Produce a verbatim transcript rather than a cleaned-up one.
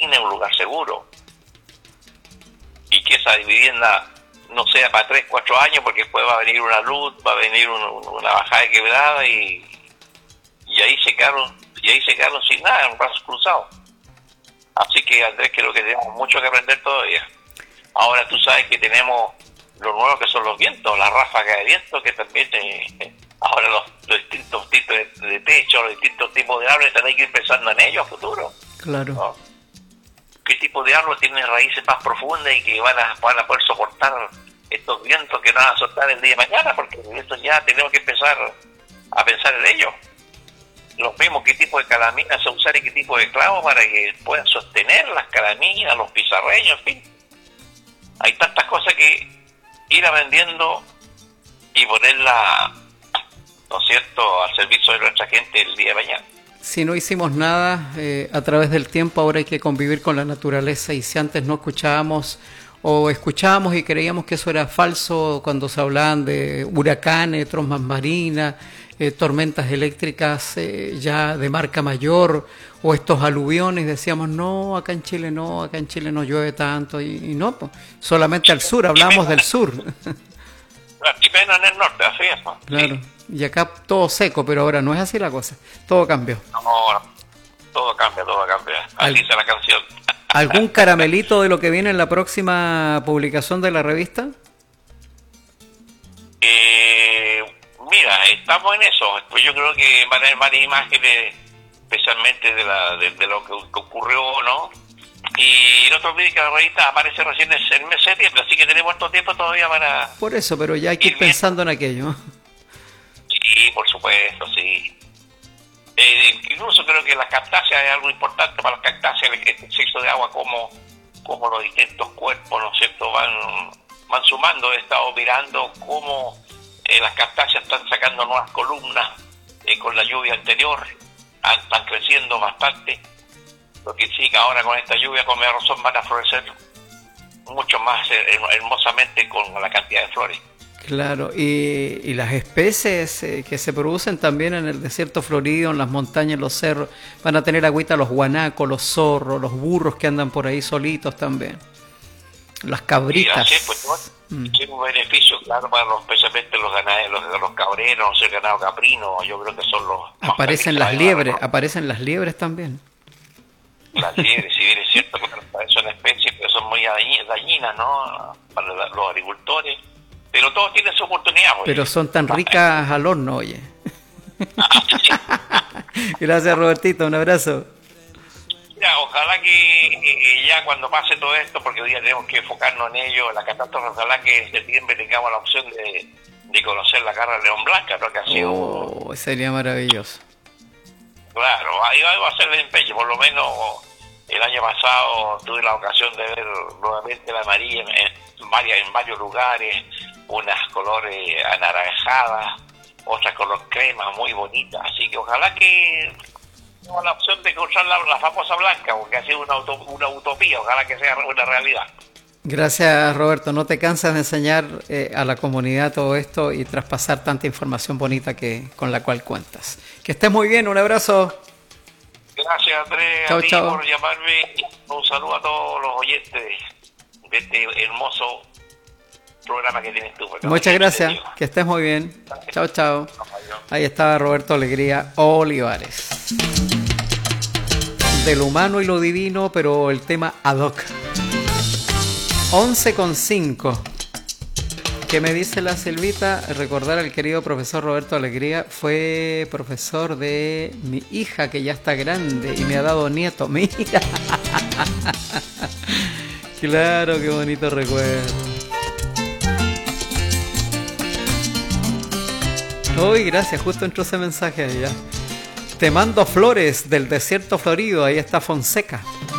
digna, en un lugar seguro. Y que esa vivienda no sea para tres, cuatro años, porque después va a venir una luz, va a venir un, una bajada de quebrada y, y ahí se quedaron, y ahí se quedaron sin nada, en brazos cruzados. Así que, Andrés, creo que tenemos mucho que aprender todavía. Ahora tú sabes que tenemos lo nuevo que son los vientos, las ráfagas de viento, que también eh, ahora los, los distintos tipos de, de techo, los distintos tipos de árboles, también hay que ir pensando en ellos a futuro. Claro. ¿No? ¿Qué tipo de árboles tienen raíces más profundas y que van a, van a poder soportar estos vientos que no van a soltar el día de mañana? Porque esto ya tenemos que empezar a pensar en ellos. Los mismos, qué tipo de calaminas a usar y qué tipo de clavos para que puedan sostener las calaminas, los pizarreños, en fin. Hay tantas cosas que ir aprendiendo y ponerla, ¿no es cierto?, al servicio de nuestra gente el día de mañana. Si no hicimos nada eh, a través del tiempo, ahora hay que convivir con la naturaleza, y si antes no escuchábamos o escuchábamos y creíamos que eso era falso cuando se hablaban de huracanes, trombas marinas, eh, tormentas eléctricas eh, ya de marca mayor, o estos aluviones, decíamos no, acá en Chile no, acá en Chile no llueve tanto, y, y no, pues, solamente al sur, hablamos del sur. Y menos en el norte, así es, ¿no? Claro. Sí. Y acá todo seco, pero ahora no es así la cosa. Todo cambió. No, no, todo cambia, todo cambia. Así Al... dice la canción. ¿Algún caramelito de lo que viene en la próxima publicación de la revista? Eh, mira, estamos en eso. Pues yo creo que van a haber varias imágenes, especialmente de, la, de, de lo que, que ocurrió, ¿no? Y no te olvides que la revista aparece recién en el mes de septiembre, así que tenemos todo tiempo todavía para... Por eso, pero ya hay que ir pensando en aquello. Sí, por supuesto, sí. Eh, incluso creo que las cactáceas es algo importante para las cactáceas, este exceso de agua, como, como los distintos cuerpos, ¿no es cierto?, van, van sumando. He estado mirando cómo eh, las cactáceas están sacando nuevas columnas eh, con la lluvia anterior, están creciendo bastante. Lo que sí que ahora con esta lluvia, con mayor razón, van a florecer mucho más hermosamente con la cantidad de flores. Claro, y, y las especies eh, que se producen también en el desierto florido, en las montañas, en los cerros, van a tener agüita los guanacos, los zorros, los burros que andan por ahí solitos también, las cabritas. Sí, pues, ¿no? mm. Tiene un beneficio, claro, para los, especialmente los ganaderos, los, los cabreros, el ganado caprino, yo creo que son los... Aparecen las liebres, ¿no? Aparecen las liebres también. Las liebres, si bien es cierto, son especies que son muy dañinas, ¿no?, para los agricultores. Pero todos tienen su oportunidad. Pues. Pero son tan ricas al horno, oye. Gracias, Robertito, un abrazo. Ya, ojalá que eh, ya cuando pase todo esto, porque hoy día tenemos que enfocarnos en ello, en la catástrofe, ojalá que en septiembre tengamos la opción de, de conocer la Garra León Blanca, ¿no?, que ha sido... Oh, sería maravilloso. Claro, ahí va a ser el empeño, por lo menos el año pasado tuve la ocasión de ver nuevamente la amarilla en, en, varias, en varios lugares, unas colores anaranjadas, otras color crema, muy bonitas, así que ojalá que tengamos la opción de encontrar la, la famosa blanca, porque ha sido una, una utopía, ojalá que sea una realidad. Gracias, Roberto, no te cansas de enseñar eh, a la comunidad todo esto y traspasar tanta información bonita que con la cual cuentas. Que estés muy bien, un abrazo. Gracias, Andrés, chau, a ti chau. por llamarme, un saludo a todos los oyentes de, de este hermoso programa que tienes tú. Muchas gracias, que estés muy bien. Chao, chao. Ahí está Roberto Alegría Olivares. De lo humano y lo divino, pero el tema ad hoc. once con cinco. ¿Qué me dice la Silvita? Recordar al querido profesor Roberto Alegría, fue profesor de mi hija, que ya está grande y me ha dado nieto. Mira. Claro, qué bonito recuerdo. Uy, gracias, justo entró ese mensaje allá. Te mando flores del desierto florido, ahí está Fonseca.